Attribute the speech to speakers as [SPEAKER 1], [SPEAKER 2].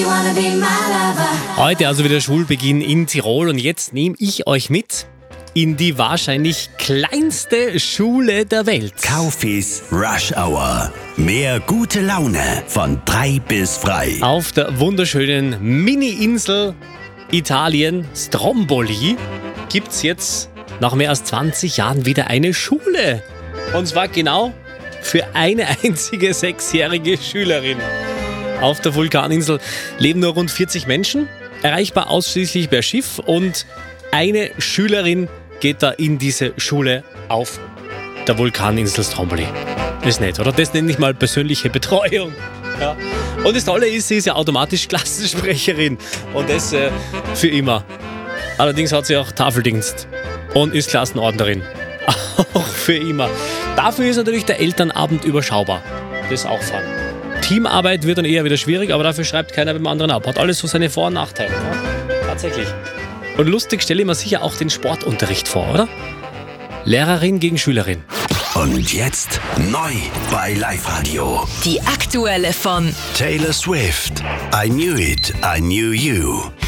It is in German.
[SPEAKER 1] Heute also wieder Schulbeginn in Tirol und jetzt nehme ich euch mit in die wahrscheinlich kleinste Schule der Welt.
[SPEAKER 2] Kaufis Rush Hour. Mehr gute Laune von 3 bis frei.
[SPEAKER 1] Auf der wunderschönen Mini-Insel Italien, Stromboli, gibt's jetzt nach mehr als 20 Jahren wieder eine Schule. Und zwar genau für eine einzige 6-jährige Schülerin. Auf der Vulkaninsel leben nur rund 40 Menschen, erreichbar ausschließlich per Schiff, und eine Schülerin geht da in diese Schule auf der Vulkaninsel Stromboli. Ist nett, oder? Das nenne ich mal persönliche Betreuung. Ja. Und das Tolle ist, sie ist ja automatisch Klassensprecherin und das für immer. Allerdings hat sie auch Tafeldienst und ist Klassenordnerin. Auch für immer. Dafür ist natürlich der Elternabend überschaubar. Das ist auch fun. Teamarbeit wird dann eher wieder schwierig, aber dafür schreibt keiner beim anderen ab. Hat alles so seine Vor- und Nachteile. Ja? Tatsächlich. Und lustig stelle ich mir sicher auch den Sportunterricht vor, oder? Lehrerin gegen Schülerin.
[SPEAKER 2] Und jetzt neu bei Live Radio.
[SPEAKER 3] Die aktuelle von
[SPEAKER 2] Taylor Swift. I knew it, I knew you.